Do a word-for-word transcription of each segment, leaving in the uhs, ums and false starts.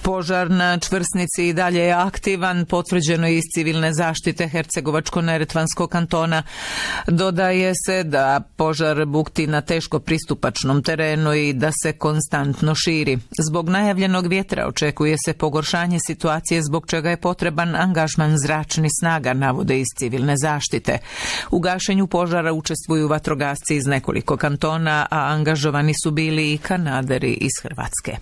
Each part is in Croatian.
Požar na Čvrsnici i dalje je aktivan, potvrđeno je iz civilne zaštite Hercegovačko-neretvanskog kantona. Dodaje se da požar bukti na teško pristupačnom terenu i da se konstantno širi. Zbog najavljenog vjetra očekuje se pogoršanje situacije zbog čega je potreban angažman zračnih snaga, navode iz civilne zaštite. U gašenju požara učestvuju vatrogasci iz nekoliko kantona, a angažovani su bili i kanaderi iz Hrvatske.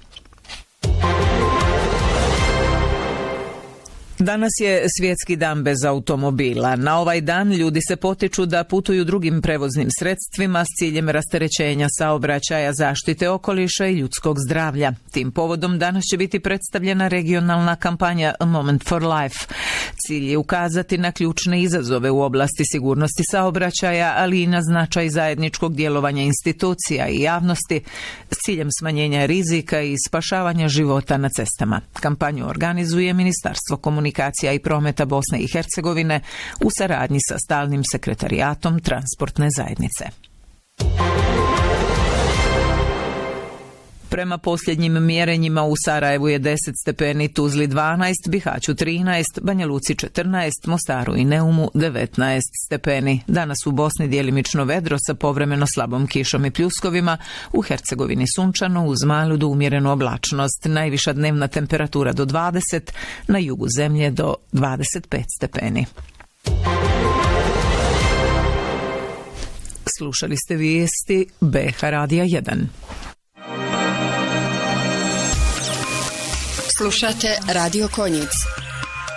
Danas je svjetski dan bez automobila. Na ovaj dan ljudi se potiču da putuju drugim prevoznim sredstvima s ciljem rasterećenja saobraćaja, zaštite okoliša i ljudskog zdravlja. Tim povodom danas će biti predstavljena regionalna kampanja A Moment for Life. Cilj je ukazati na ključne izazove u oblasti sigurnosti saobraćaja, ali i na značaj zajedničkog djelovanja institucija i javnosti s ciljem smanjenja rizika i spašavanja života na cestama. Kampanju organizuje Ministarstvo komunikacije komunikacija i prometa Bosne i Hercegovine u saradnji sa stalnim sekretarijatom transportne zajednice. Prema posljednjim mjerenjima u Sarajevu je deset stepeni, Tuzli dvanaest, Bihaću trinaest, Banja Luci četrnaest, Mostaru i Neumu devetnaest stepeni. Danas u Bosni djelimično vedro sa povremeno slabom kišom i pljuskovima, u Hercegovini sunčano uz malu do umjerenu oblačnost, najviša dnevna temperatura do dvadeset, na jugu zemlje do dvadeset pet stepeni. Slušali ste vijesti B H Radija jedan. Slušate Radio Konjic.